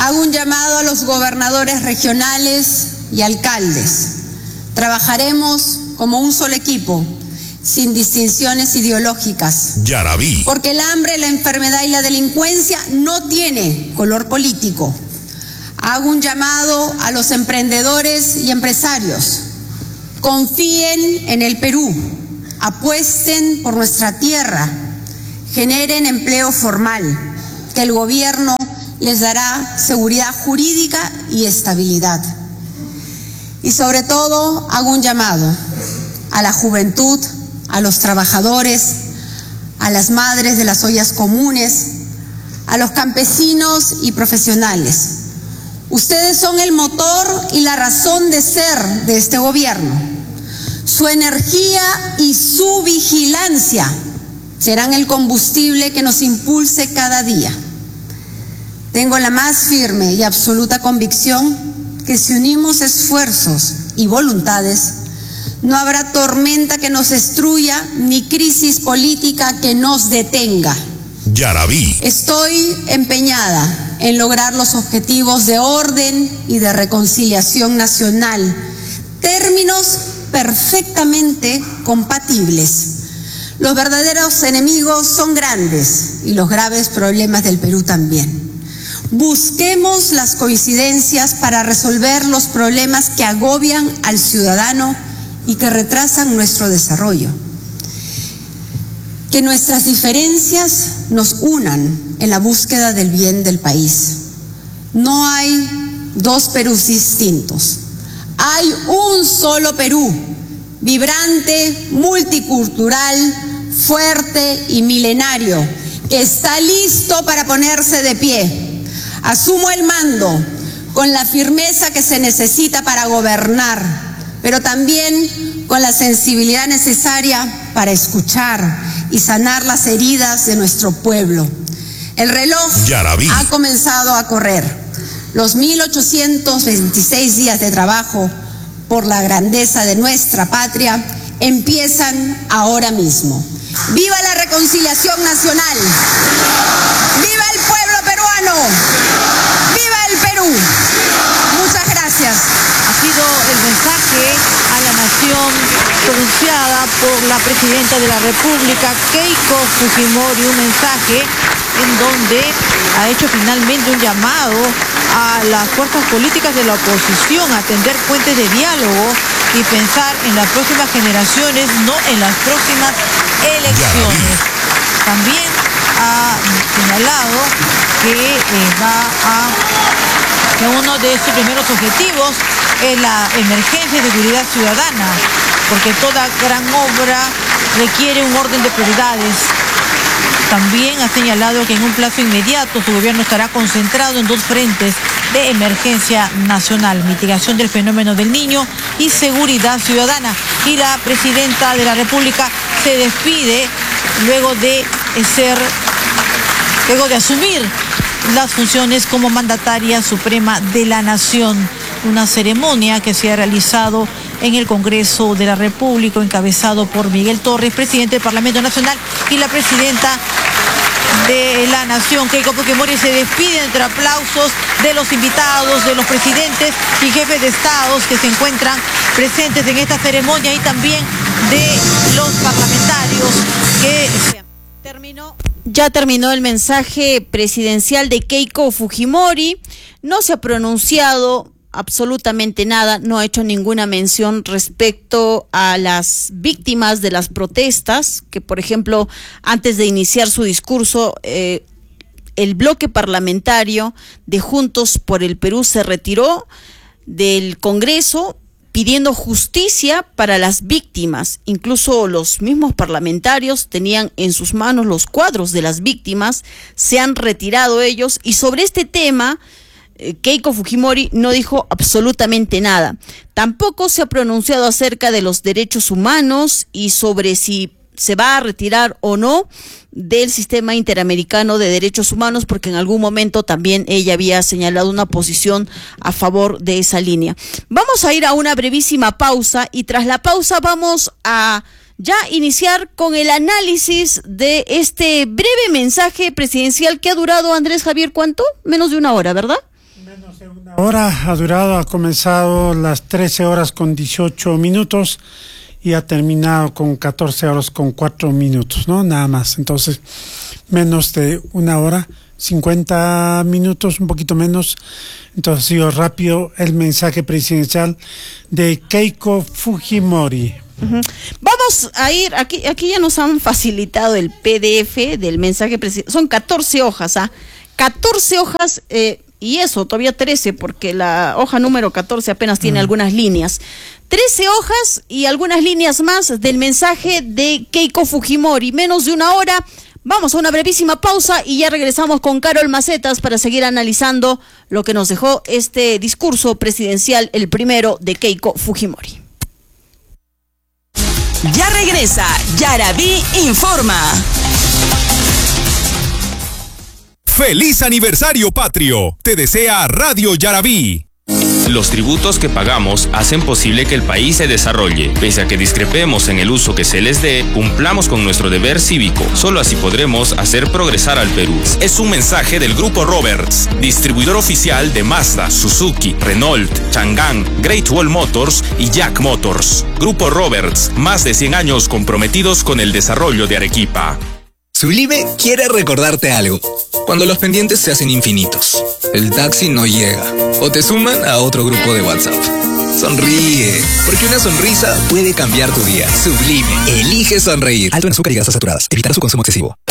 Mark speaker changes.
Speaker 1: Hago un llamado a los gobernadores regionales y alcaldes. Trabajaremos como un solo equipo, sin distinciones ideológicas.
Speaker 2: Yaraví.
Speaker 1: Porque el hambre, la enfermedad y la delincuencia no tiene color político. Hago un llamado a los emprendedores y empresarios. Confíen en el Perú, apuesten por nuestra tierra, generen empleo formal, que el gobierno les dará seguridad jurídica y estabilidad. Y sobre todo hago un llamado a la juventud, a los trabajadores, a las madres de las ollas comunes, a los campesinos y profesionales. Ustedes son el motor y la razón de ser de este gobierno. Su energía y su vigilancia serán el combustible que nos impulse cada día. Tengo la más firme y absoluta convicción que si unimos esfuerzos y voluntades, no habrá tormenta que nos destruya ni crisis política que nos detenga.
Speaker 2: Yaraví.
Speaker 1: Estoy empeñada en lograr los objetivos de orden y de reconciliación nacional, términos perfectamente compatibles. Los verdaderos enemigos son grandes y los graves problemas del Perú también. Busquemos las coincidencias para resolver los problemas que agobian al ciudadano y que retrasan nuestro desarrollo. Que nuestras diferencias nos unan en la búsqueda del bien del país. No hay dos Perús distintos. Hay un solo Perú, vibrante, multicultural, fuerte y milenario, que está listo para ponerse de pie. Asumo el mando con la firmeza que se necesita para gobernar, pero también con la sensibilidad necesaria para escuchar y sanar las heridas de nuestro pueblo. El reloj
Speaker 2: Yaraví
Speaker 1: ha comenzado a correr. Los 1826 días de trabajo por la grandeza de nuestra patria empiezan ahora mismo. ¡Viva la reconciliación nacional! ¡Viva el pueblo peruano! ¡Viva el Perú! Muchas gracias.
Speaker 3: Ha sido el mensaje a la nación pronunciada por la presidenta de la República, Keiko Fujimori, un mensaje en donde ha hecho finalmente un llamado a las fuerzas políticas de la oposición a tender puentes de diálogo y pensar en las próximas generaciones, no en las próximas elecciones. También ha señalado que uno de sus primeros objetivos es la emergencia de seguridad ciudadana, porque toda gran obra requiere un orden de prioridades. También ha señalado que en un plazo inmediato su gobierno estará concentrado en dos frentes de emergencia nacional: mitigación del fenómeno del Niño y seguridad ciudadana. Y la presidenta de la República se despide luego de asumir las funciones como mandataria suprema de la nación. Una ceremonia que se ha realizado en el Congreso de la República, encabezado por Miguel Torres, presidente del Parlamento Nacional, y la presidenta de la Nación, Keiko Fujimori, se despide entre aplausos de los invitados, de los presidentes y jefes de estados que se encuentran presentes en esta ceremonia, y también de los parlamentarios que Ya terminó el mensaje presidencial de Keiko Fujimori. No se ha pronunciado absolutamente nada, no ha hecho ninguna mención respecto a las víctimas de las protestas, que por ejemplo, antes de iniciar su discurso, el bloque parlamentario de Juntos por el Perú se retiró del Congreso pidiendo justicia para las víctimas. Incluso los mismos parlamentarios tenían en sus manos los cuadros de las víctimas, se han retirado ellos, y sobre este tema Keiko Fujimori no dijo absolutamente nada. Tampoco se ha pronunciado acerca de los derechos humanos y sobre si se va a retirar o no del sistema interamericano de derechos humanos, porque en algún momento también ella había señalado una posición a favor de esa línea. Vamos a ir a una brevísima pausa, y tras la pausa vamos a ya iniciar con el análisis de este breve mensaje presidencial que ha durado, Andrés Javier, ¿cuánto? Menos de una hora, ¿verdad?
Speaker 2: Menos de una hora ha durado, ha comenzado las 13 horas con 18 minutos y ha terminado con 14 horas con 4 minutos, ¿no? Nada más. Entonces, menos de una hora, 50 minutos, un poquito menos. Entonces ha sido rápido el mensaje presidencial de Keiko Fujimori.
Speaker 4: Vamos a ir, aquí ya nos han facilitado el PDF del mensaje presidencial. Son 14 hojas, 14 hojas, y eso, todavía 13, porque la hoja número 14 apenas tiene algunas líneas. 13 hojas y algunas líneas más del mensaje de Keiko Fujimori, menos de una hora. Vamos a una brevísima pausa y ya regresamos con Carol Macetas para seguir analizando lo que nos dejó este discurso presidencial, el primero de Keiko Fujimori.
Speaker 5: Ya regresa Yaraví Informa.
Speaker 6: ¡Feliz aniversario patrio! Te desea Radio Yaraví.
Speaker 7: Los tributos que pagamos hacen posible que el país se desarrolle. Pese a que discrepemos en el uso que se les dé, cumplamos con nuestro deber cívico. Solo así podremos hacer progresar al Perú.
Speaker 6: Es un mensaje del Grupo Roberts, distribuidor oficial de Mazda, Suzuki, Renault, Chang'an, Great Wall Motors y Jack Motors. Grupo Roberts, más de 100 años comprometidos con el desarrollo de Arequipa.
Speaker 8: Sublime quiere recordarte algo. Cuando los pendientes se hacen infinitos, el taxi no llega o te suman a otro grupo de WhatsApp. Sonríe, porque una sonrisa puede cambiar tu día. Sublime, elige sonreír. Alto en azúcar y grasas saturadas. Evitar su consumo excesivo.